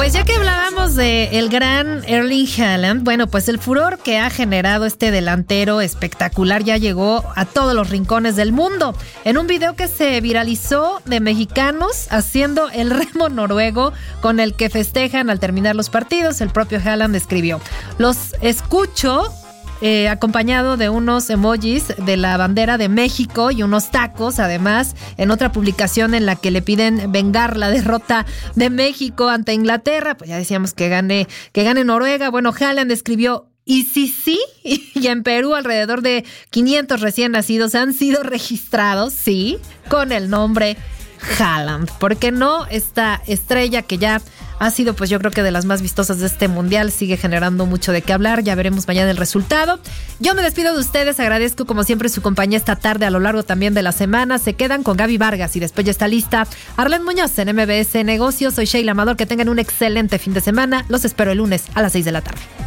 Pues ya que hablábamos de el gran Erling Haaland, bueno, pues el furor que ha generado este delantero espectacular ya llegó a todos los rincones del mundo. En un video que se viralizó de mexicanos haciendo el remo noruego con el que festejan al terminar los partidos, el propio Haaland escribió: los escucho acompañado de unos emojis de la bandera de México y unos tacos, además, en otra publicación en la que le piden vengar la derrota de México ante Inglaterra. Pues ya decíamos que gane Noruega. Bueno, Haaland escribió: y sí, y en Perú alrededor de 500 recién nacidos han sido registrados, sí, con el nombre Haaland. ¿Por qué no? Esta estrella que ya ha sido, pues yo creo que de las más vistosas de este mundial, sigue generando mucho de qué hablar. Ya veremos mañana el resultado. Yo me despido de ustedes, agradezco como siempre su compañía esta tarde, a lo largo también de la semana. Se quedan con Gaby Vargas y después ya está lista Arlene Muñoz en MBS Negocios. Soy Sheila Amador, que tengan un excelente fin de semana. Los espero el lunes a las 6 de la tarde.